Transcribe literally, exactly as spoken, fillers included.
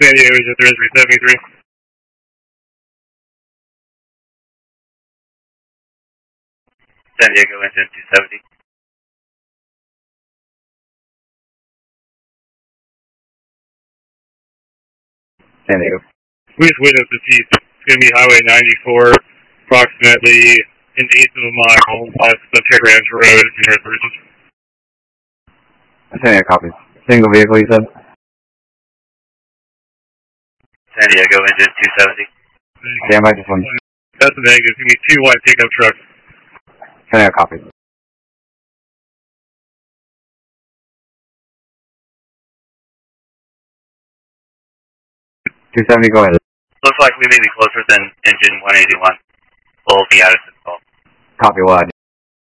San Diego, is three seventy-three. San Diego, engine two seventy. San Diego. We just witnessed the T. It's going to be Highway ninety-four, approximately an eighth of a mile past the Pick Ranch Road in North Bridges. San Diego copies. Single vehicle, you said? San Diego, engine two seventy. Stand by, just one. That's the negative. It's going to be two white pickup trucks. San Diego copies. two seventy, go ahead. Looks like we may be closer than engine one eighty-one. We'll be out of this call. Copy, what?